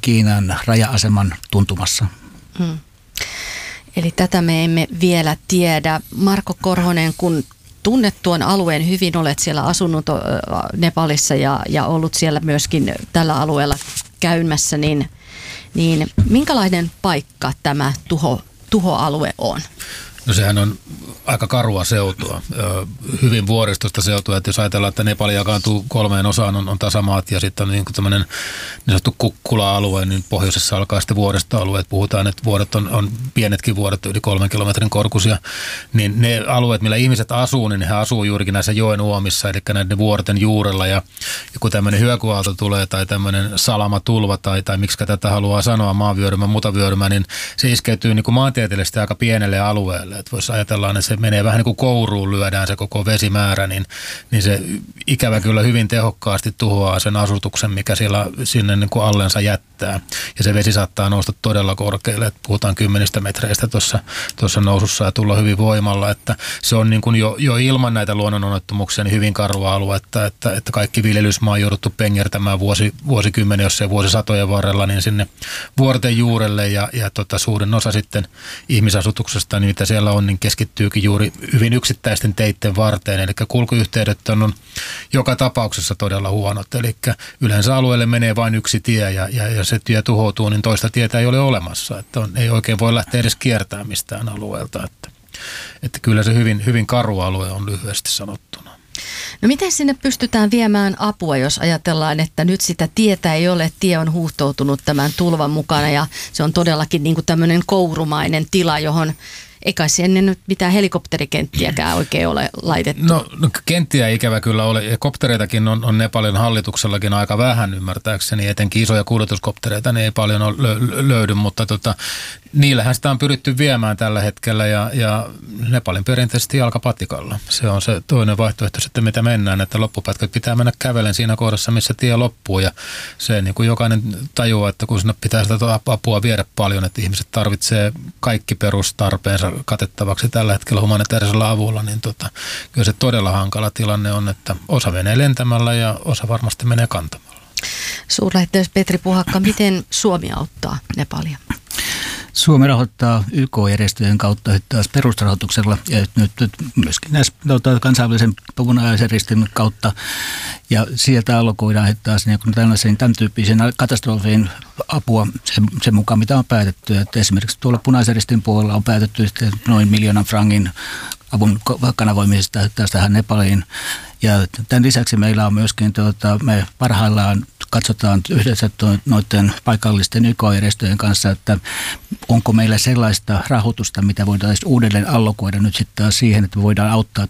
Kiinan raja-aseman tuntumassa. Eli tätä me emme vielä tiedä. Marko Korhonen, kun tunnet tuon alueen hyvin, olet siellä asunut Nepalissa ja ollut siellä myöskin tällä alueella käymässä, niin minkälainen paikka tämä tuhoalue on? No sehän on aika karua seutua, hyvin vuoristosta seutua, että jos ajatellaan, että Nepal jakaantuu 3 osaan, on tasamaat ja sitten on niin tämmöinen niin sanottu kukkula-alue, niin pohjoisessa alkaa sitten vuoristoalueet. Puhutaan, että vuoret on pienetkin vuoret, yli 3 kilometrin korkuisia, niin ne alueet, millä ihmiset asuu, niin he asuu juurikin näissä joen uomissa, eli näiden vuorten juurella ja kun tämmöinen hyökyaalto tulee tai tämmöinen salamatulva tai miksi tätä haluaa sanoa, maanvyörymä, mutavyörymä, niin se iskeytyy niin kuin maantieteellisesti aika pienelle alueelle. Että voisi ajatella, että se menee vähän niin kuin kouruun lyödään se koko vesimäärä, niin se ikävä kyllä hyvin tehokkaasti tuhoaa sen asutuksen, mikä siellä sinne niin kuin allensa jättää. Ja se vesi saattaa nousta todella korkealle, että puhutaan 10 metreistä tuossa nousussa ja tulla hyvin voimalla. Että se on niin kuin jo ilman näitä luonnononnettomuuksia niin hyvin karua aluetta, että kaikki viljelysmaa on jouduttu pengertämään vuosikymmenen, jos ei vuosisatojen varrella, niin sinne vuorten juurelle ja suurin osa sitten ihmisasutuksesta, niin mitä siellä on, niin keskittyykin juuri hyvin yksittäisten teitten varteen. Eli kulkuyhteydet on joka tapauksessa todella huonot. Eli yleensä alueelle menee vain yksi tie ja se tie tuhoutuu, niin toista tietä ei ole olemassa. Että ei oikein voi lähteä edes kiertämään mistään alueelta. Että kyllä se hyvin, hyvin karu alue on lyhyesti sanottuna. No miten sinne pystytään viemään apua, jos ajatellaan, että nyt sitä tietä ei ole, tie on huuhtoutunut tämän tulvan mukana ja se on todellakin niin kuin tämmöinen kourumainen tila, johon eikä sinne nyt mitään helikopterikenttiäkään oikein ole laitettu. No kenttiä ikävä kyllä ole. Ja koptereitakin on Nepalin hallituksellakin aika vähän ymmärtääkseni. Etenkin isoja kuljetuskoptereita niin ei paljon löydy, mutta niillähän sitä on pyritty viemään tällä hetkellä ja Nepalin perinteisesti jalkapatikalla. Se on se toinen vaihtoehto sitten, mitä mennään, että loppupätkät pitää mennä kävelen siinä kohdassa, missä tie loppuu. Ja se niin kuin jokainen tajuaa, että kun sinne pitää sitä apua viedä paljon, että ihmiset tarvitsee kaikki perustarpeensa katettavaksi tällä hetkellä humanitaarisella avulla, niin kyllä se todella hankala tilanne on, että osa menee lentämällä ja osa varmasti menee kantamalla. Suurlähettiläs Petri Puhakka, miten Suomi auttaa Nepalia? Suomi rahoittaa YK-järjestöjen kautta taas perusrahoituksella ja nyt myöskin näissä kansainvälisen punaisen ristin kautta. Ja sieltä allokoidaan taas niin tämän tyyppisen katastrofiin apua sen mukaan, mitä on päätetty. Että esimerkiksi tuolla punaisen ristin puolella on päätetty noin 1 miljoonan frangin avun kanavoimisesta tähän Nepaliin. Ja tämän lisäksi meillä on myöskin, me parhaillaan katsotaan yhdessä noiden paikallisten YK-järjestöjen kanssa, että onko meillä sellaista rahoitusta, mitä voidaan uudelleen allokoida nyt sitten taas siihen, että me voidaan auttaa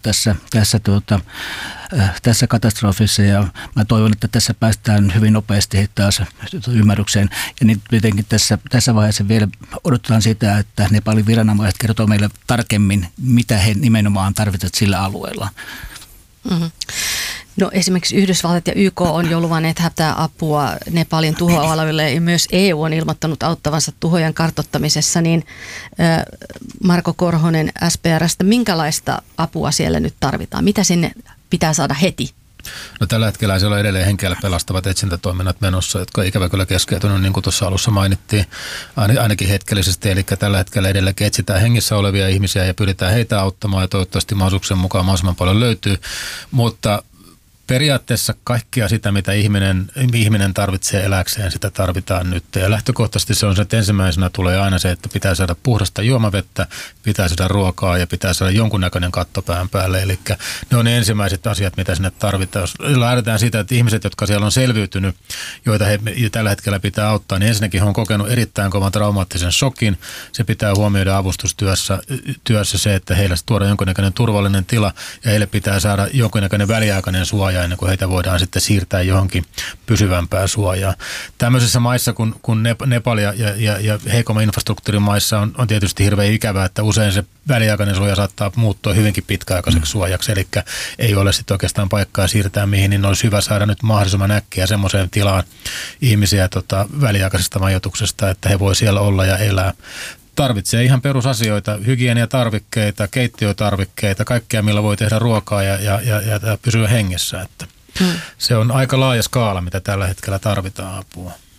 tässä katastrofissa. Ja mä toivon, että tässä päästään hyvin nopeasti taas ymmärrykseen. Ja niin tietenkin tässä vaiheessa vielä odotetaan sitä, että Nepalin viranomaiset kertoo meille tarkemmin, mitä he nimenomaan tarvitsevat sillä alueella. Mm-hmm. No esimerkiksi Yhdysvallat ja YK on jo luvanneet hätäapua Nepalin tuhoalueille ja myös EU on ilmoittanut auttavansa tuhojen kartoittamisessa, niin Marko Korhonen SPR:stä, minkälaista apua siellä nyt tarvitaan? Mitä sinne pitää saada heti? No tällä hetkellä siellä on edelleen henkeällä pelastavat etsintätoiminnat menossa, jotka ikävä kyllä keskeytynyt, niin kuin tuossa alussa mainittiin, ainakin hetkellisesti. Eli tällä hetkellä edelleen etsitään hengissä olevia ihmisiä ja pyritään heitä auttamaan ja toivottavasti mahdollisuuksien mukaan mahdollisimman paljon löytyy, mutta periaatteessa kaikkea sitä, mitä ihminen tarvitsee eläkseen, sitä tarvitaan nyt. Ja lähtökohtaisesti se on se, että ensimmäisenä tulee aina se, että pitää saada puhdasta juomavettä, pitää saada ruokaa ja pitää saada jonkunnäköinen katto pään päälle. Eli ne on ne ensimmäiset asiat, mitä sinne tarvitaan. Jos lähdetään siitä, että ihmiset, jotka siellä on selviytynyt, joita he tällä hetkellä pitää auttaa, niin ensinnäkin he on kokenut erittäin kovan traumaattisen shokin. Se pitää huomioida avustustyössä se, että heille tuodaan jonkunnäköinen turvallinen tila ja heille pitää saada jonkunnäköinen väliaikainen suoja ennen kuin heitä voidaan sitten siirtää johonkin pysyvämpään suojaan. Tämmöisissä maissa, kun Nepal ja heikomman infrastruktuurin maissa on tietysti hirveän ikävää, että usein se väliaikainen suoja saattaa muuttua hyvinkin pitkäaikaiseksi suojaksi, eli ei ole sitten oikeastaan paikkaa siirtää mihin, niin olisi hyvä saada nyt mahdollisimman äkkiä semmoiseen tilaan ihmisiä väliaikaisesta majoituksesta, että he voi siellä olla ja elää. Tarvitsee ihan perusasioita, hygieniatarvikkeita, keittiötarvikkeita, kaikkea millä voi tehdä ruokaa ja pysyä hengessä. Että se on aika laaja skaala, mitä tällä hetkellä tarvitaan apua.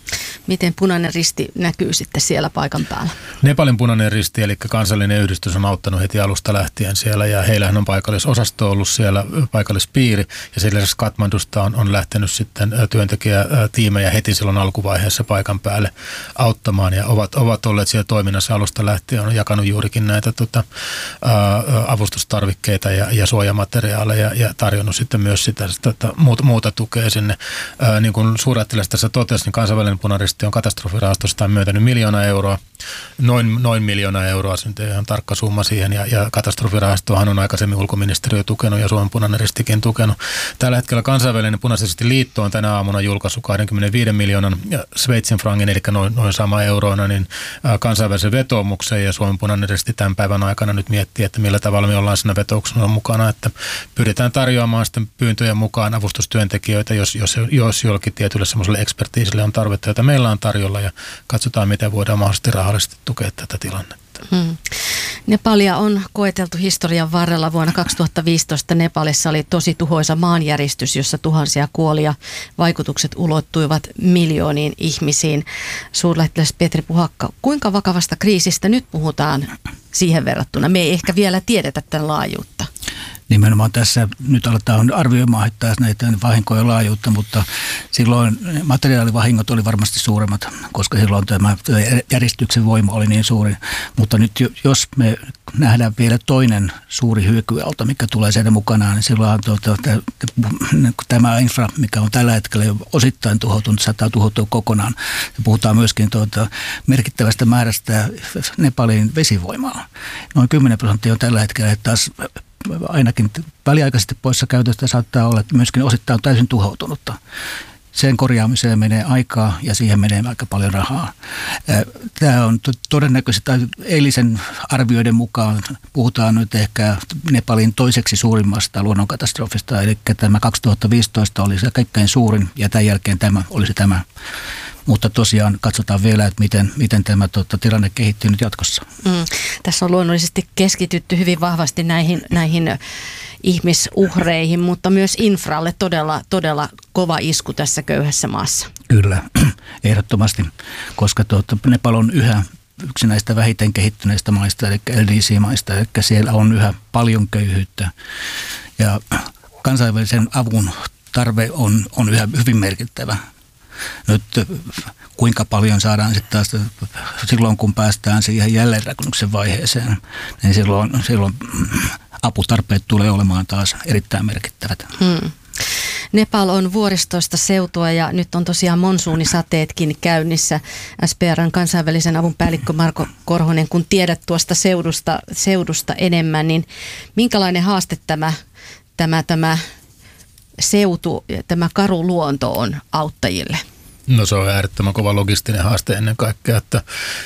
Miten Punainen Risti näkyy sitten siellä paikan päällä? Nepalin Punainen Risti, eli kansallinen yhdistys, on auttanut heti alusta lähtien siellä, ja heillähän on paikallisosasto ollut siellä, paikallispiiri, ja sen lisäksi Kathmandusta on lähtenyt sitten työntekijätiimejä heti silloin alkuvaiheessa paikan päälle auttamaan, ja ovat olleet siellä toiminnassa alusta lähtien, on jakanut juurikin näitä avustustarvikkeita ja suojamateriaaleja, ja tarjonnut sitten myös sitä muuta tukea sinne. Niin kuin suurlähettiläs tässä totesi, niin kansainvälinen Punainen Risti on katastrofirahastosta myöntänyt 1 miljoonaa euroa, noin 1 miljoonaa euroa, se nyt ei ihan tarkka summa siihen, ja katastrofirahastohan on aikaisemmin ulkoministeriö tukenut ja Suomen Punainen Ristikin tukenut. Tällä hetkellä kansainvälinen Punainen Risti-liitto on tänä aamuna julkaissut 25 miljoonan Sveitsin frangin, eli noin sama euroina, niin kansainvälisen vetoomuksen, ja Suomen Punainen Risti tämän päivän aikana nyt miettii, että millä tavalla me ollaan siinä vetouksena mukana, että pyritään tarjoamaan sitten pyyntöjen mukaan avustustyöntekijöitä, jos jollakin tietylle semmoiselle ekspertiisille on tarvetta, jota meillä on tarjolla, ja katsotaan, miten voidaan mahdollisesti rahallisesti tukea tätä tilannetta. Nepalia on koeteltu historian varrella. Vuonna 2015 Nepalissa oli tosi tuhoisa maanjäristys, jossa tuhansia kuoli ja vaikutukset ulottuivat miljooniin ihmisiin. Suurlähettiläs Petri Puhakka, kuinka vakavasta kriisistä nyt puhutaan siihen verrattuna? Me ei ehkä vielä tiedetä tämän laajuutta. Nimenomaan tässä nyt aletaan arvioimaan näitä vahinkojen laajuutta, mutta silloin materiaalivahingot oli varmasti suuremmat, koska silloin tämä järistyksen voima oli niin suuri. Mutta nyt jos me nähdään vielä toinen suuri hyökyaalto, mikä tulee sieltä mukanaan, niin silloin tämä infra, mikä on tällä hetkellä jo osittain tuhoutunut, saattaa tuhoutua kokonaan. Ja puhutaan myöskin merkittävästä määrästä Nepalin vesivoimaa. Noin 10% on tällä hetkellä taas ainakin väliaikaisesti poissa käytöstä, saattaa olla, että myöskin osittain täysin tuhoutunutta. Sen korjaamiseen menee aikaa ja siihen menee aika paljon rahaa. Tämä on todennäköisesti, eilisen arvioiden mukaan puhutaan nyt ehkä Nepalin toiseksi suurimmasta luonnonkatastrofista, eli tämä 2015 oli se kaikkein suurin ja tämän jälkeen tämä olisi tämä. Mutta tosiaan katsotaan vielä, että miten tämä tilanne kehittyy nyt jatkossa. Tässä on luonnollisesti keskitytty hyvin vahvasti näihin ihmisuhreihin, mutta myös infralle todella kova isku tässä köyhässä maassa. Kyllä, ehdottomasti, koska Nepal on yhä yksi näistä vähiten kehittyneistä maista, eli LDC-maista, eli siellä on yhä paljon köyhyyttä. Ja kansainvälisen avun tarve on yhä hyvin merkittävä. Nyt kuinka paljon saadaan sitten taas silloin, kun päästään siihen jälleenrakennuksen vaiheeseen, niin silloin aputarpeet tulee olemaan taas erittäin merkittävät. Nepal on vuoristoista seutua ja nyt on tosiaan monsuunisateetkin käynnissä. SPR:n kansainvälisen avun päällikkö Marko Korhonen, kun tiedät tuosta seudusta enemmän, niin minkälainen haaste tämä seutu, tämä karu luonto on auttajille? No se on äärettömän kova logistinen haaste ennen kaikkea, että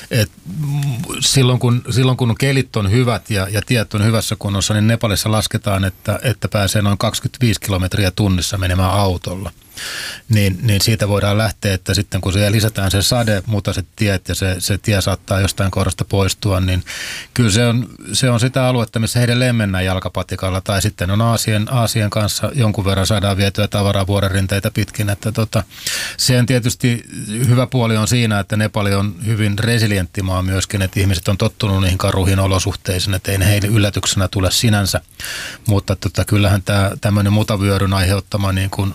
silloin kun kelit on hyvät ja tiet on hyvässä kunnossa, niin Nepalissa lasketaan, että pääsee noin 25 kilometriä tunnissa menemään autolla. Niin siitä voidaan lähteä, että sitten kun siellä lisätään se sade, mutaiset tiet ja se tie saattaa jostain kohdasta poistua, niin kyllä se on sitä aluetta, missä he edelleen mennään jalkapatikalla, tai sitten on Aasian kanssa jonkun verran saadaan vietyä tavaraa vuorenrinteitä pitkin, että se on tietysti hyvä puoli on siinä, että Nepal on hyvin resilientti maa myöskin, että ihmiset on tottunut niihin karuihin olosuhteisiin, että ei ne heille yllätyksenä tule sinänsä, mutta kyllähän tämä tämmöinen mutavyöryn aiheuttama niin kuin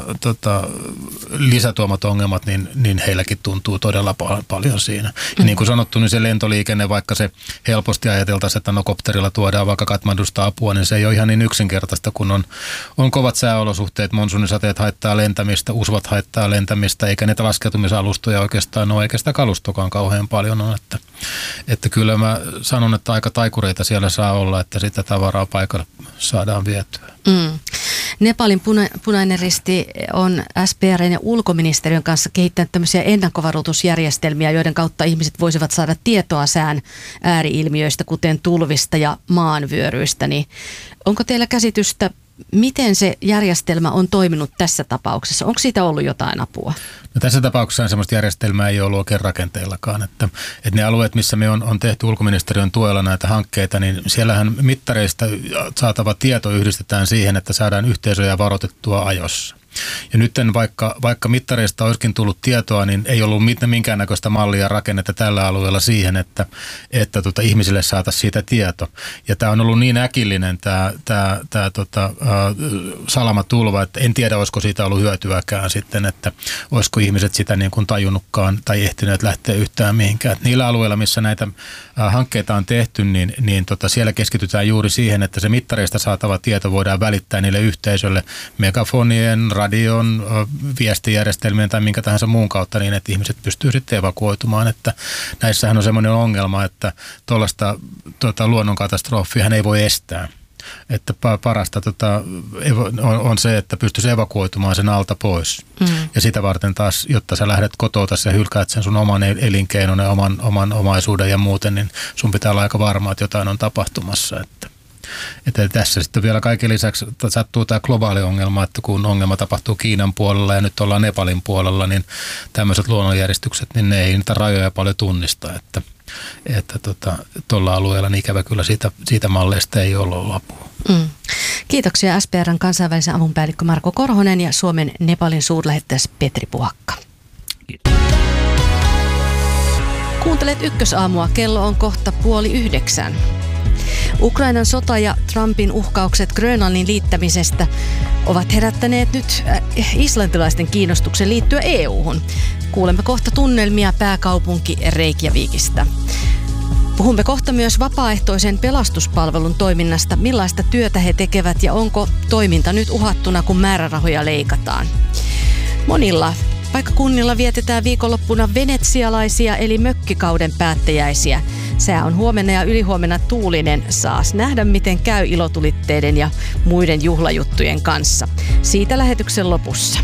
lisätuomat ongelmat, niin heilläkin tuntuu todella paljon siinä. Ja niin kuin sanottu, niin se lentoliikenne, vaikka se helposti ajateltaisiin, että kopterilla tuodaan vaikka Kathmandusta apua, niin se ei ole ihan niin yksinkertaista, kun on kovat sääolosuhteet, monsuunisateet haittaa lentämistä, usvat haittaa lentämistä, eikä niitä laskeutumisalustoja oikeastaan ole, eikä sitä kalustokaan kauhean paljon on. Että kyllä mä sanon, että aika taikureita siellä saa olla, että sitä tavaraa paikalle saadaan vietyä. Nepalin Punainen Risti on SPR:n ja ulkoministeriön kanssa kehittänyt tämmöisiä ennakkovaroitusjärjestelmiä, joiden kautta ihmiset voisivat saada tietoa sään ääriilmiöistä, kuten tulvista ja maanvyöryistä. Niin onko teillä käsitystä, miten se järjestelmä on toiminut tässä tapauksessa? Onko siitä ollut jotain apua? No tässä tapauksessa semmoista järjestelmää ei ole oikein rakenteellakaan. Että ne alueet, missä me on tehty ulkoministeriön tuella näitä hankkeita, niin siellähän mittareista saatava tieto yhdistetään siihen, että saadaan yhteisöjä varoitettua ajossa. Ja nyt vaikka mittareista olisikin tullut tietoa, niin ei ollut minkäännäköistä mallia rakennetta tällä alueella siihen, että ihmisille saataisiin siitä tieto. Ja tämä on ollut niin äkillinen tämä salamatulva, että en tiedä, olisiko siitä ollut hyötyäkään sitten, että olisiko ihmiset sitä niin kuin tajunnutkaan tai ehtineet lähteä yhtään mihinkään. Et niillä alueilla, missä näitä hankkeita on tehty, niin siellä keskitytään juuri siihen, että se mittareista saatava tieto voidaan välittää niille yhteisölle megafonien, radion, viestijärjestelmien tai minkä tahansa muun kautta niin, että ihmiset pystyy sitten evakuoitumaan. Että näissähän on semmoinen ongelma, että tuollaista luonnonkatastrofia ei voi estää. Että parasta on se, että pystyisi evakuoitumaan sen alta pois. Ja sitä varten taas, jotta sä lähdet kotoa ja hylkäät sen sun oman elinkeinon ja oman omaisuuden ja muuten, niin sun pitää olla aika varma, että jotain on tapahtumassa. Että tässä sitten vielä kaiken lisäksi sattuu tämä globaali ongelma, että kun ongelma tapahtuu Kiinan puolella ja nyt ollaan Nepalin puolella, niin tämmöiset luonnonjäristykset, niin ne ei niitä rajoja paljon tunnista, että tuolla alueella niin ikävä kyllä siitä malleista ei ollut apua. Kiitoksia SPR:n kansainvälisen avun päällikkö Marko Korhonen ja Suomen Nepalin suurlähettiläs Petri Puhakka. Kiitos. Kuuntelet Ykkösaamua, kello on kohta 8:30. Ukrainan sota ja Trumpin uhkaukset Grönlannin liittämisestä ovat herättäneet nyt islantilaisten kiinnostuksen liittyä EU:hun. Kuulemme kohta tunnelmia pääkaupunki Reykjavikista. Puhumme kohta myös vapaaehtoisen pelastuspalvelun toiminnasta, millaista työtä he tekevät ja onko toiminta nyt uhattuna, kun määrärahoja leikataan. Monilla paikkakunnilla vietetään viikonloppuna venetsialaisia eli mökkikauden päättäjäisiä. Sää on huomenna ja ylihuomenna tuulinen. Saas nähdä, miten käy ilotulitteiden ja muiden juhlajuttujen kanssa. Siitä lähetyksen lopussa.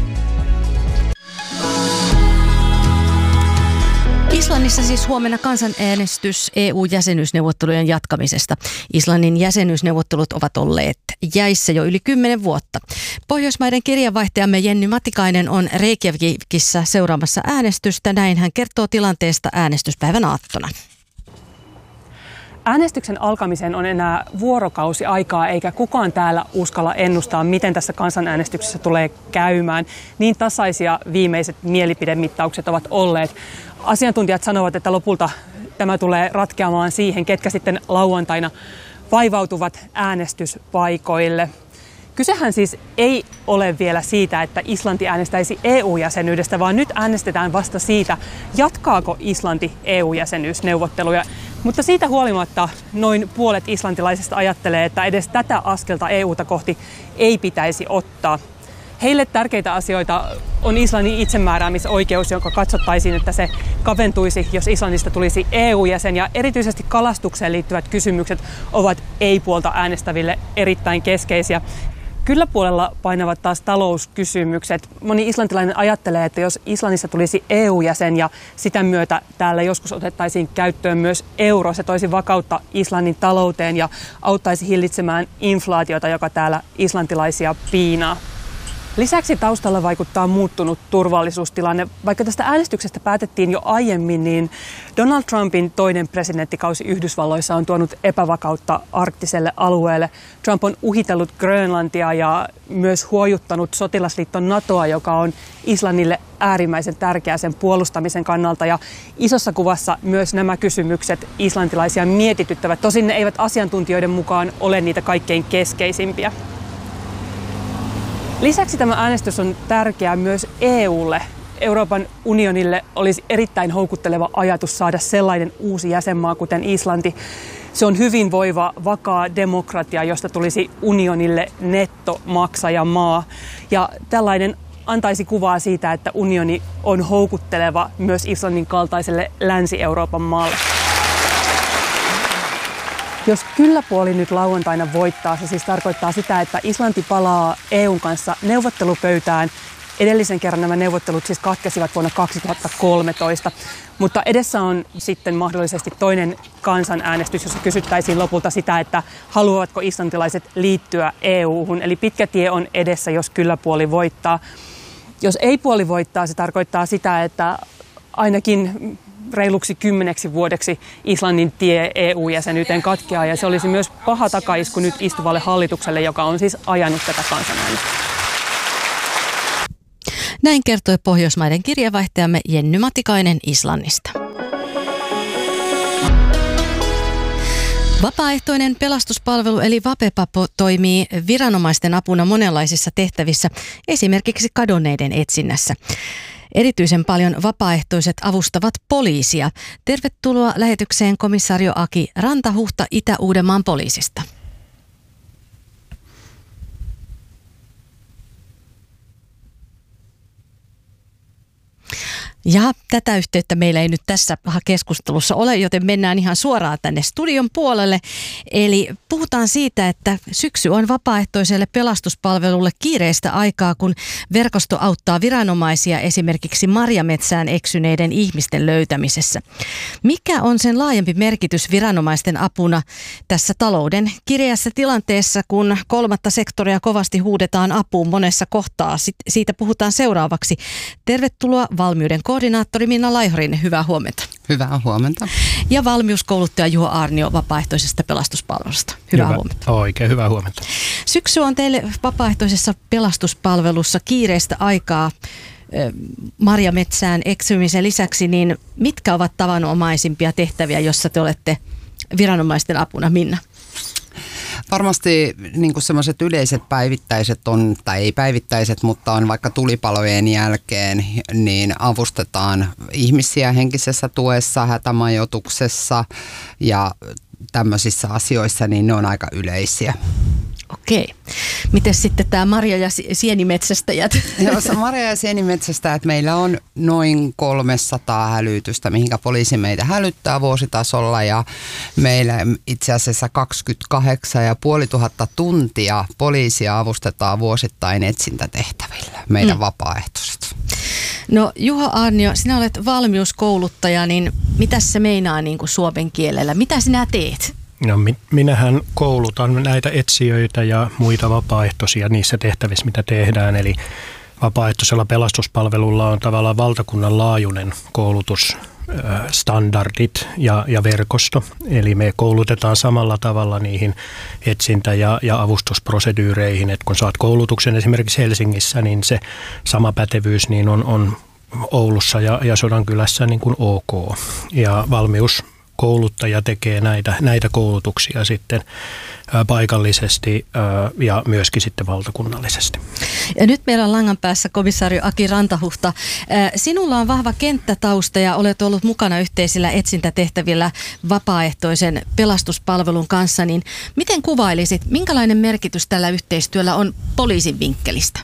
Islannissa siis huomenna kansanäänestys EU-jäsenyysneuvottelujen jatkamisesta. Islannin jäsenyysneuvottelut ovat olleet jäissä jo yli 10 vuotta. Pohjoismaiden kirjeenvaihtajamme Jenny Matikainen on Reykjavikissa seuraamassa äänestystä. Näin hän kertoo tilanteesta äänestyspäivän aattona. Äänestyksen alkamiseen on enää vuorokausi aikaa, eikä kukaan täällä uskalla ennustaa, miten tässä kansanäänestyksessä tulee käymään. Niin tasaisia viimeiset mielipidemittaukset ovat olleet. Asiantuntijat sanovat, että lopulta tämä tulee ratkeamaan siihen, ketkä sitten lauantaina vaivautuvat äänestyspaikoille. Kysehän siis ei ole vielä siitä, että Islanti äänestäisi EU-jäsenyydestä, vaan nyt äänestetään vasta siitä, jatkaako Islanti EU-jäsenyysneuvotteluja. Mutta siitä huolimatta noin puolet islantilaisista ajattelee, että edes tätä askelta EUta kohti ei pitäisi ottaa. Heille tärkeitä asioita on Islannin itsemääräämisoikeus, jonka katsottaisiin, että se kaventuisi, jos Islannista tulisi EU-jäsen. Ja erityisesti kalastukseen liittyvät kysymykset ovat ei-puolta äänestäville erittäin keskeisiä. Kyllä puolella painavat taas talouskysymykset. Moni islantilainen ajattelee, että jos Islannissa tulisi EU-jäsen ja sitä myötä täällä joskus otettaisiin käyttöön myös euro, se toisi vakautta Islannin talouteen ja auttaisi hillitsemään inflaatiota, joka täällä islantilaisia piinaa. Lisäksi taustalla vaikuttaa muuttunut turvallisuustilanne. Vaikka tästä äänestyksestä päätettiin jo aiemmin, niin Donald Trumpin toinen presidenttikausi Yhdysvalloissa on tuonut epävakautta arktiselle alueelle. Trump on uhitellut Grönlantia ja myös huojuttanut sotilasliitto NATOa, joka on Islannille äärimmäisen tärkeä sen puolustamisen kannalta. Ja isossa kuvassa myös nämä kysymykset islantilaisia mietityttävät. Tosin ne eivät asiantuntijoiden mukaan ole niitä kaikkein keskeisimpiä. Lisäksi tämä äänestys on tärkeä myös EUlle. Euroopan unionille olisi erittäin houkutteleva ajatus saada sellainen uusi jäsenmaa kuten Islanti. Se on hyvinvoiva, vakaa demokratia, josta tulisi unionille nettomaksajamaa. Ja tällainen antaisi kuvaa siitä, että unioni on houkutteleva myös Islannin kaltaiselle Länsi-Euroopan maalle. Jos kyllä-puoli nyt lauantaina voittaa, se siis tarkoittaa sitä, että Islanti palaa EUn kanssa neuvottelupöytään. Edellisen kerran nämä neuvottelut siis katkesivat vuonna 2013, mutta edessä on sitten mahdollisesti toinen kansanäänestys, jossa kysyttäisiin lopulta sitä, että haluavatko islantilaiset liittyä EU:hun. Eli pitkä tie on edessä, jos kyllä-puoli voittaa. Jos ei-puoli voittaa, se tarkoittaa sitä, että ainakin reiluksi 10 vuodeksi Islannin tie EU-jäsenyyteen katkeaa, ja se olisi myös paha takaisku nyt istuvalle hallitukselle, joka on siis ajanut tätä kansanäänestystä. Näin kertoi Pohjoismaiden kirjeenvaihtajamme Jenny Matikainen Islannista. Vapaaehtoinen pelastuspalvelu eli Vapepa toimii viranomaisten apuna monenlaisissa tehtävissä, esimerkiksi kadonneiden etsinnässä. Erityisen paljon vapaaehtoiset avustavat poliisia. Tervetuloa lähetykseen komisario Aki Rantahuhta Itä-Uudenmaan poliisista. Ja tätä yhteyttä meillä ei nyt tässä keskustelussa ole, joten mennään ihan suoraan tänne studion puolelle. Eli puhutaan siitä, että syksy on vapaaehtoiselle pelastuspalvelulle kiireistä aikaa, kun verkosto auttaa viranomaisia esimerkiksi marjametsään eksyneiden ihmisten löytämisessä. Mikä on sen laajempi merkitys viranomaisten apuna tässä talouden kireässä tilanteessa, kun kolmatta sektoria kovasti huudetaan apuun monessa kohtaa? Siitä puhutaan seuraavaksi. Tervetuloa valmiuden koordinaattori Minna Laihorin, hyvää huomenta. Hyvää huomenta. Ja valmiuskouluttaja Juho Aarnio vapaaehtoisesta pelastuspalvelusta. Hyvää huomenta. Oikein hyvää huomenta. Syksy on teille vapaaehtoisessa pelastuspalvelussa kiireistä aikaa marjametsään eksymisen lisäksi, niin mitkä ovat tavanomaisimpia tehtäviä, jossa te olette viranomaisten apuna, Minna? Varmasti niin kuin sellaiset yleiset päivittäiset on, tai ei päivittäiset, mutta on vaikka tulipalojen jälkeen, niin avustetaan ihmisiä henkisessä tuessa, hätämajoituksessa ja tämmöisissä asioissa, niin ne on aika yleisiä. Okei. Miten sitten tämä marja- ja sienimetsästäjät? Joo, marja- ja sienimetsästäjät meillä on noin 300 hälytystä, mihinkä poliisi meitä hälyttää vuositasolla, ja meillä itse asiassa 28,500 tuntia poliisia avustetaan vuosittain etsintätehtävillä, meidän vapaaehtoiset. No Juho Aarnio, sinä olet valmiuskouluttaja, niin mitä se meinaa niin kuin suomen kielellä? Mitä sinä teet? No, minähän koulutan näitä etsijöitä ja muita vapaaehtoisia niissä tehtävissä, mitä tehdään. Eli vapaaehtoisella pelastuspalvelulla on tavallaan valtakunnan laajuinen koulutusstandardit ja verkosto. Eli me koulutetaan samalla tavalla niihin etsintä- ja avustusproseduureihin. Et kun saat koulutuksen esimerkiksi Helsingissä, niin se sama pätevyys niin on Oulussa ja Sodankylässä niin kuin ok. Ja valmiuskouluttaja tekee näitä koulutuksia sitten paikallisesti ja myöskin sitten valtakunnallisesti. Ja nyt meillä on langan päässä komisario Aki Rantahuhta. Sinulla on vahva kenttätausta ja olet ollut mukana yhteisillä etsintätehtävillä vapaaehtoisen pelastuspalvelun kanssa. Niin miten kuvailisit, minkälainen merkitys tällä yhteistyöllä on poliisin vinkkelistä?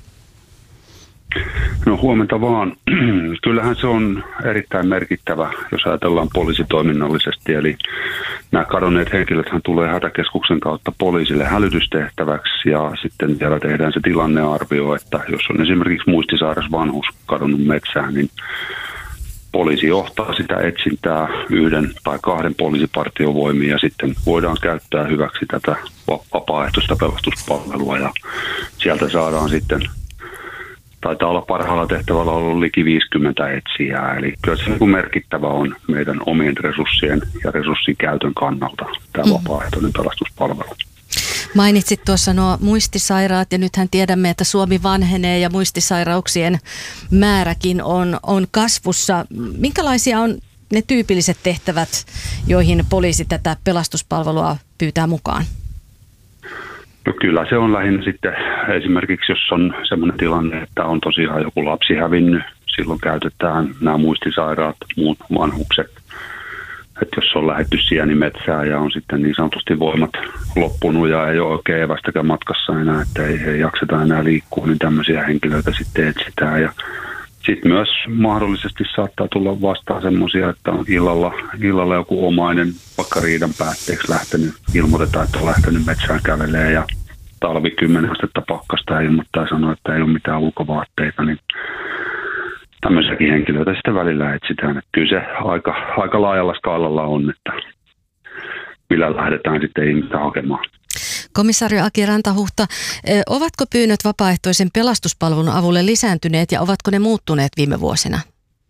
No huomenta vaan. Kyllähän se on erittäin merkittävä, jos ajatellaan poliisitoiminnallisesti. Eli nämä kadonneet henkilöthän tulee hätäkeskuksen kautta poliisille hälytystehtäväksi ja sitten siellä tehdään se tilannearvio, että jos on esimerkiksi muistisairas vanhus kadonnut metsään, niin poliisi johtaa sitä etsintää 1 tai 2 poliisipartiovoimia ja sitten voidaan käyttää hyväksi tätä vapaaehtoista pelastuspalvelua ja sieltä saadaan sitten. Taitaa olla parhaalla tehtävällä ollut liki 50 etsijää, eli kyllä se merkittävä on meidän omien resurssien ja resurssin käytön kannalta tämä vapaaehtoinen pelastuspalvelu. Mainitsit tuossa nuo muistisairaat ja nythän tiedämme, että Suomi vanhenee ja muistisairauksien määräkin on kasvussa. Minkälaisia on ne tyypilliset tehtävät, joihin poliisi tätä pelastuspalvelua pyytää mukaan? No kyllä se on lähinnä sitten esimerkiksi, jos on sellainen tilanne, että on tosiaan joku lapsi hävinnyt, silloin käytetään nämä muistisairaat, muut vanhukset. Että jos on lähdetty sienimetsään ja on sitten niin sanotusti voimat loppunut ja ei ole oikein evästäkään matkassa enää, että ei jakseta enää liikkua, niin tämmöisiä henkilöitä sitten etsitään. Ja sitten myös mahdollisesti saattaa tulla vastaan semmoisia, että on illalla joku omainen vaikka riidan päätteeksi lähtenyt, ilmoitetaan, että on lähtenyt metsään kävelee ja talvi 10 astetta pakkasta ja ilmoittaa ja sanoo, että ei ole mitään ulkovaatteita, niin tämmöisiäkin henkilöitä sitten välillä etsitään. Että kyllä se aika laajalla skaalalla on, että millä lähdetään sitten ihmistä hakemaan. Komisario Aki Rantahuhta, ovatko pyynnöt vapaaehtoisen pelastuspalvelun avulle lisääntyneet ja ovatko ne muuttuneet viime vuosina?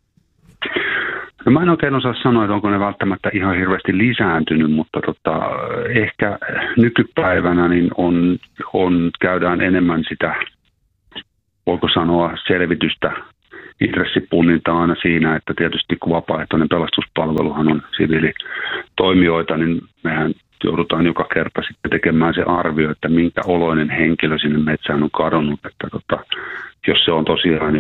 No mä en oikein osaa sanoa, että onko ne välttämättä ihan hirveästi lisääntynyt, mutta ehkä nykypäivänä niin käydään enemmän sitä, voiko sanoa, selvitystä intressipunninta aina siinä, että tietysti kun vapaaehtoinen pelastuspalveluhan on siviilitoimijoita, niin mehän joudutaan joka kerta sitten tekemään se arvio, että minkä oloinen henkilö sinne metsään on kadonnut. Että jos se on tosiaan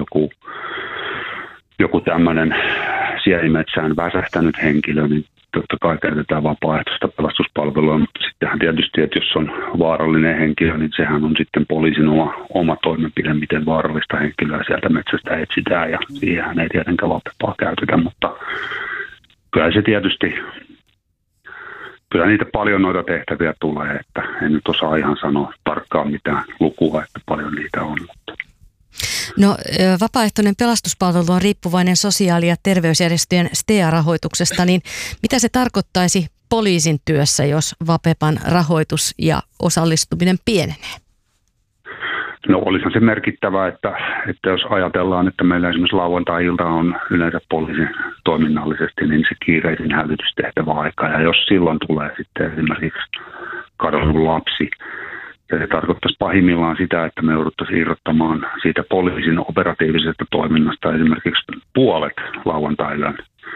joku tämmöinen sienimetsään väsähtänyt henkilö, niin totta kai käytetään vapaaehtoista pelastuspalvelua, mutta sittenhän tietysti, että jos on vaarallinen henkilö, niin sehän on sitten poliisin oma toimenpide, miten vaarallista henkilöä sieltä metsästä etsitään, ja siihenhän ei tietenkään vapepaa käytetä, mutta kyllä se tietysti, kyllä niitä paljon noita tehtäviä tulee, että en nyt osaa ihan sanoa tarkkaan mitään lukua, että paljon niitä on, mutta No, vapaaehtoinen pelastuspalvelu on riippuvainen sosiaali- ja terveysjärjestöjen STEA-rahoituksesta, niin mitä se tarkoittaisi poliisin työssä, jos Vapepan rahoitus ja osallistuminen pienenee? No olisihan se merkittävää, että jos ajatellaan, että meillä esimerkiksi lauantai-ilta on yleensä poliisin toiminnallisesti, niin se kiireisin hälytystehtävä aika. Ja jos silloin tulee sitten esimerkiksi kadonnut lapsi, ja se tarkoittaisi pahimmillaan sitä, että me jouduttaisiin irrottamaan siitä poliisin operatiivisesta toiminnasta esimerkiksi puolet lauantai-yön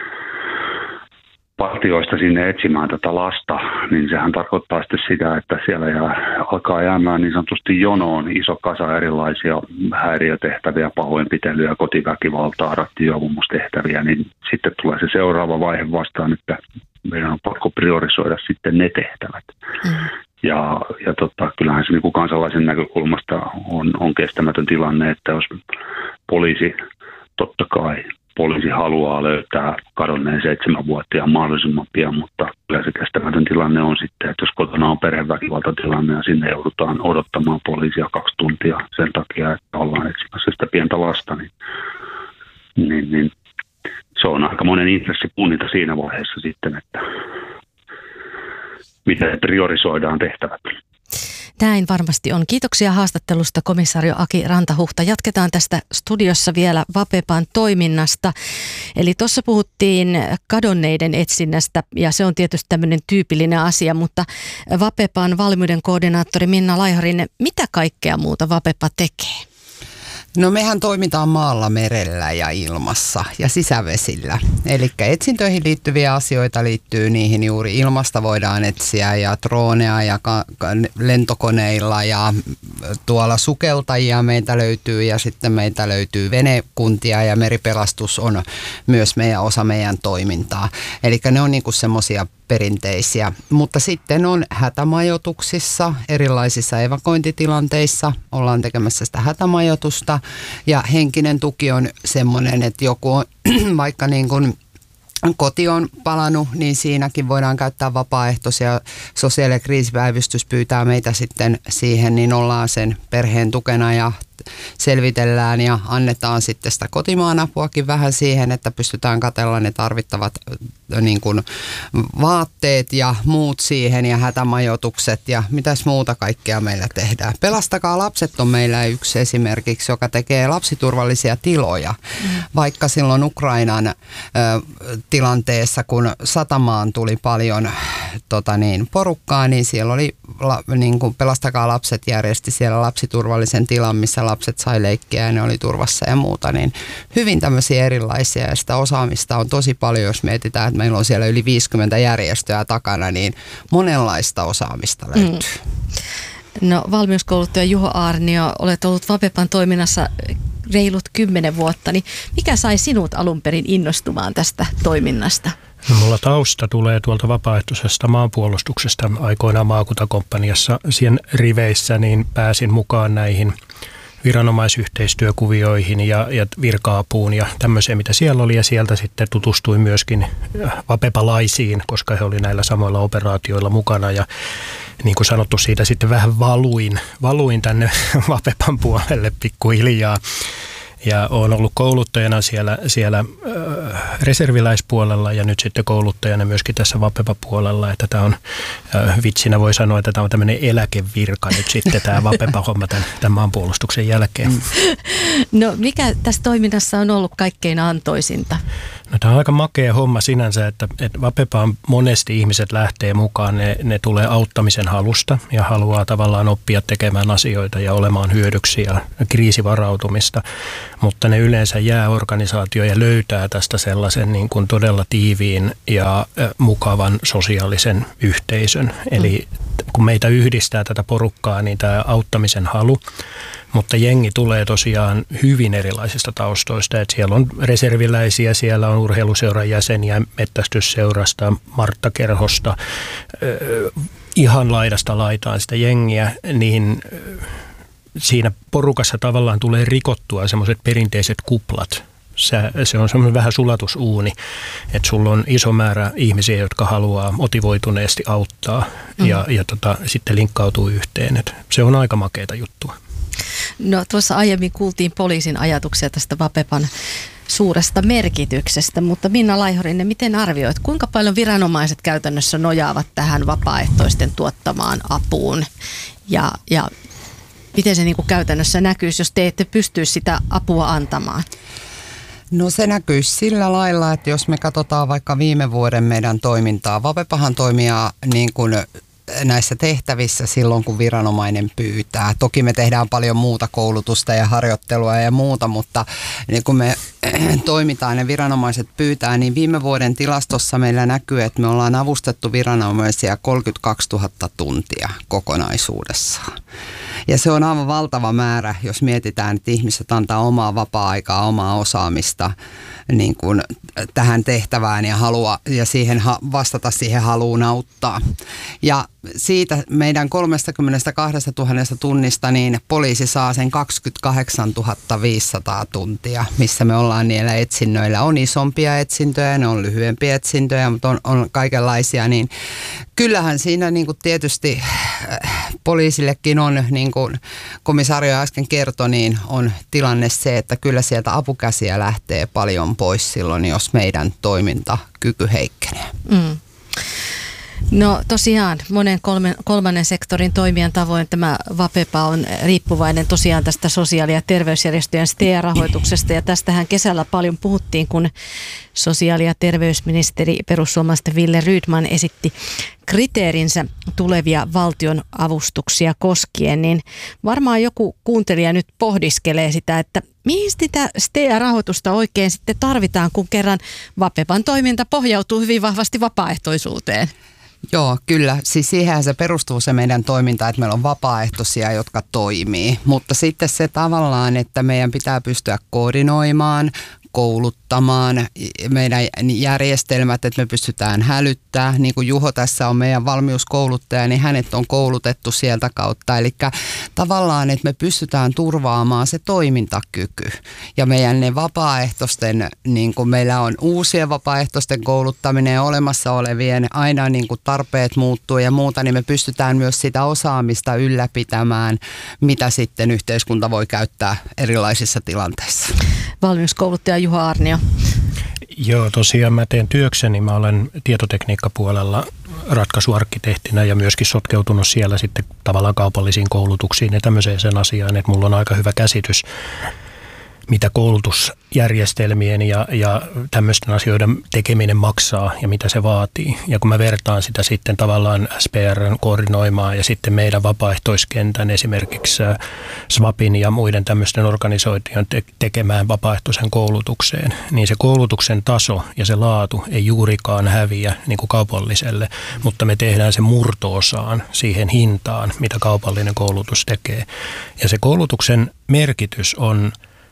partioista sinne etsimään tätä lasta, niin sehän tarkoittaa sitten sitä, että siellä alkaa jäämään niin sanotusti jonoon iso kasa erilaisia häiriötehtäviä, pahoinpitelyä, kotiväkivaltaa, rattijuopumustehtäviä, niin sitten tulee se seuraava vaihe vastaan, että meidän on pakko priorisoida sitten ne tehtävät. Ja kyllähän se niin kuin kansalaisen näkökulmasta on kestämätön tilanne, että jos poliisi haluaa löytää kadonneen 7-vuotiaan mahdollisimman pian, mutta kyllä se kestämätön tilanne on sitten, että jos kotona on perheväkivaltatilanne ja sinne joudutaan odottamaan poliisia 2 tuntia sen takia, että ollaan etsimässä sitä pientä lasta, niin se on aika monen intressipunninta siinä vaiheessa sitten, että miten priorisoidaan tehtävät. Näin varmasti on. Kiitoksia haastattelusta, komisario Aki Rantahuhta. Jatketaan tästä studiossa vielä Vapepan toiminnasta. Eli tuossa puhuttiin kadonneiden etsinnästä, ja se on tietysti tämmöinen tyypillinen asia, mutta Vapepan valmiuden koordinaattori Minna Laiharinen, mitä kaikkea muuta Vapepa tekee? No mehän toimitaan maalla, merellä ja ilmassa ja sisävesillä. Eli etsintöihin liittyviä asioita liittyy niihin juuri ilmasta voidaan etsiä ja droonea ja lentokoneilla ja tuolla sukeltajia meitä löytyy ja sitten meitä löytyy venekuntia ja meripelastus on myös osa meidän toimintaa. Eli ne on niinku semmoisia perinteisiä, mutta sitten on hätämajoituksissa, erilaisissa evakuointitilanteissa ollaan tekemässä sitä hätämajoitusta ja henkinen tuki on semmoinen, että joku on vaikka niin kuin koti on palannut, niin siinäkin voidaan käyttää vapaaehtoisia. Sosiaali- ja kriisipäivystys pyytää meitä sitten siihen, niin ollaan sen perheen tukena ja selvitellään ja annetaan sitten sitä kotimaan apuakin vähän siihen, että pystytään katsella ne tarvittavat niin kuin vaatteet ja muut siihen ja hätämajoitukset ja mitäs muuta kaikkea meillä tehdään. Pelastakaa lapset on meillä yksi esimerkiksi, joka tekee lapsiturvallisia tiloja. Vaikka silloin Ukrainan tilanteessa, kun satamaan tuli paljon porukkaa, niin siellä oli niin kuin Pelastakaa lapset järjesti siellä lapsiturvallisen tilan, missä lapset sai leikkiä ja ne oli turvassa ja muuta, niin hyvin tämmöisiä erilaisia ja sitä osaamista on tosi paljon, jos mietitään, että meillä on siellä yli 50 järjestöä takana, niin monenlaista osaamista löytyy. No valmiuskouluttaja Juho Aarnio, olet ollut Vapepan toiminnassa reilut 10 vuotta, niin mikä sai sinut alun perin innostumaan tästä toiminnasta? No, mulla tausta tulee tuolta vapaaehtoisesta maanpuolustuksesta aikoinaan maakuntakomppaniassa. Siihen riveissä niin pääsin mukaan näihin viranomaisyhteistyökuvioihin ja virka-apuun ja tämmöiseen, mitä siellä oli. Ja sieltä sitten tutustuin myöskin vapepalaisiin, koska he oli näillä samoilla operaatioilla mukana. Ja niin kuin sanottu, siitä sitten vähän valuin tänne Vapepan puolelle pikkuhiljaa. Ja olen ollut kouluttajana siellä reserviläispuolella ja nyt sitten kouluttajana myöskin tässä Vapepa-puolella. Että tämä on, vitsinä voi sanoa, että tämä on tämmöinen eläkevirka nyt sitten tämä Vapepa-homma tämän maanpuolustuksen jälkeen. No mikä tässä toiminnassa on ollut kaikkein antoisinta? No, tämä on aika makea homma sinänsä, että Vapepaan monesti ihmiset lähtee mukaan, ne tulee auttamisen halusta ja haluaa tavallaan oppia tekemään asioita ja olemaan hyödyksi ja kriisivarautumista, mutta ne yleensä jää organisaatioon ja löytää tästä sellaisen niin kuin todella tiiviin ja mukavan sosiaalisen yhteisön. Eli kun meitä yhdistää tätä porukkaa, niin tämä auttamisen halu, mutta jengi tulee tosiaan hyvin erilaisista taustoista. Että siellä on reserviläisiä, siellä on urheiluseuran jäseniä, metsästysseurasta, Martta-kerhosta, ihan laidasta laitaan sitä jengiä, niin siinä porukassa tavallaan tulee rikottua semmoiset perinteiset kuplat. Se on semmoinen vähän sulatusuuni, että sulla on iso määrä ihmisiä, jotka haluaa motivoituneesti auttaa ja sitten linkkautuu yhteen. Et se on aika makeata juttua. No tuossa aiemmin kuultiin poliisin ajatuksia tästä Vapepan suuresta merkityksestä, mutta Minna Laihorinen, miten arvioit, kuinka paljon viranomaiset käytännössä nojaavat tähän vapaaehtoisten tuottamaan apuun ja miten se niin kuin käytännössä näkyisi, jos te ette pystyisi sitä apua antamaan? No se näkyy sillä lailla, että jos me katsotaan vaikka viime vuoden meidän toimintaa, Vapepahan toimii niin kuin näissä tehtävissä silloin, kun viranomainen pyytää. Toki me tehdään paljon muuta koulutusta ja harjoittelua ja muuta, mutta niin kun me toimitaan ja viranomaiset pyytää, niin viime vuoden tilastossa meillä näkyy, että me ollaan avustettu viranomaisia 32 000 tuntia kokonaisuudessaan. Ja se on aivan valtava määrä, jos mietitään, että ihmiset antaa omaa vapaa-aikaa, omaa osaamista niin kuin tähän tehtävään ja siihen vastata siihen haluun auttaa. Ja siitä meidän 32 000 tunnista niin poliisi saa sen 28 500 tuntia, missä me ollaan niillä etsinnöillä. On isompia etsintöjä, ne on lyhyempiä etsintöjä, mutta on kaikenlaisia. Niin kyllähän siinä niin kuin tietysti poliisillekin on, niin kuin komisario äsken kertoi, niin on tilanne se, että kyllä sieltä apukäsiä lähtee paljon pois silloin, jos meidän toimintakyky heikkenee. Mm. No tosiaan monen kolmannen sektorin toimijan tavoin tämä Vapepa on riippuvainen tosiaan tästä sosiaali- ja terveysjärjestöjen STEA-rahoituksesta ja tästähän kesällä paljon puhuttiin, kun sosiaali- ja terveysministeri perussuomalaisten Wille Rydman esitti kriteerinsä tulevia valtion avustuksia koskien, niin varmaan joku kuuntelija nyt pohdiskelee sitä, että mihin sitä STEA-rahoitusta oikein sitten tarvitaan, kun kerran Vapepan toiminta pohjautuu hyvin vahvasti vapaaehtoisuuteen. Joo, kyllä. Siis siihenhän se perustuu se meidän toiminta, että meillä on vapaaehtoisia, jotka toimii. Mutta sitten se tavallaan, että meidän pitää pystyä koordinoimaan, kouluttamaan meidän järjestelmät, että me pystytään hälyttämään. Niin kuin Juho tässä on meidän valmiuskouluttaja, niin hänet on koulutettu sieltä kautta. Eli tavallaan, että me pystytään turvaamaan se toimintakyky. Ja meidän ne vapaaehtoisten, niin kuin meillä on uusien vapaaehtoisten kouluttaminen ja olemassa olevien, aina niin kuin tarpeet muuttuu ja muuta, niin me pystytään myös sitä osaamista ylläpitämään, mitä sitten yhteiskunta voi käyttää erilaisissa tilanteissa. Valmiuskouluttaja Juho Aarnio. Joo, tosiaan mä teen työkseni. Mä olen tietotekniikkapuolella ratkaisuarkkitehtinä ja myöskin sotkeutunut siellä sitten tavallaan kaupallisiin koulutuksiin ja tämmöiseen sen asiaan, että mulla on aika hyvä käsitys, mitä koulutusjärjestelmien ja tämmöisten asioiden tekeminen maksaa ja mitä se vaatii. Ja kun mä vertaan sitä sitten tavallaan SPR:n koordinoimaan ja sitten meidän vapaaehtoiskentän esimerkiksi SWAPin ja muiden tämmöisten organisaation tekemään vapaaehtoisen koulutukseen, niin se koulutuksen taso ja se laatu ei juurikaan häviä niin kuin kaupalliselle, mutta me tehdään se murto-osaan siihen hintaan, mitä kaupallinen koulutus tekee. Ja se koulutuksen merkitys on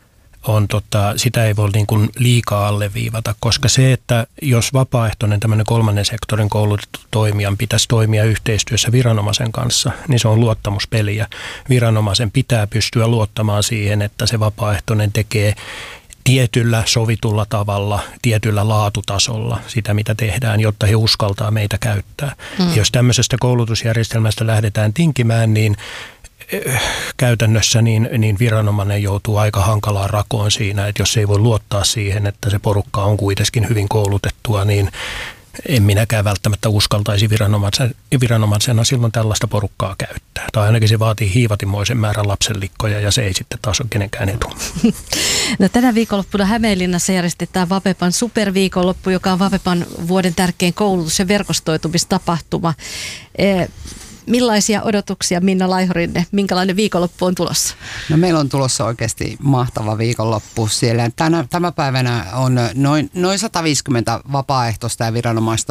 sitä ei voi niin kuin liikaa alleviivata, koska se, että jos vapaaehtoinen tämmöinen kolmannen sektorin koulutettu toimijan pitäisi toimia yhteistyössä viranomaisen kanssa, niin se on luottamuspeliä. Viranomaisen pitää pystyä luottamaan siihen, että se vapaaehtoinen tekee tietyllä sovitulla tavalla, tietyllä laatutasolla sitä, mitä tehdään, jotta he uskaltaa meitä käyttää. Jos tämmöisestä koulutusjärjestelmästä lähdetään tinkimään, niin käytännössä niin viranomainen joutuu aika hankalaan rakoon siinä, että jos ei voi luottaa siihen, että se porukka on kuitenkin hyvin koulutettua, niin en minäkään välttämättä uskaltaisi viranomaisena silloin tällaista porukkaa käyttää. Tai ainakin se vaatii hiivatimoisen määrän lapsenlikkoja ja se ei sitten taas ole kenenkään etu. No, tänä viikonloppuna Hämeenlinnassa järjestetään Vapepan superviikonloppu, joka on Vapepan vuoden tärkein koulutus- ja verkostoitumistapahtuma. Millaisia odotuksia, Minna Laihorinne, minkälainen viikonloppu on tulossa? No, meillä on tulossa oikeasti mahtava viikonloppu siellä. Tänä päivänä on noin 150 vapaaehtoista ja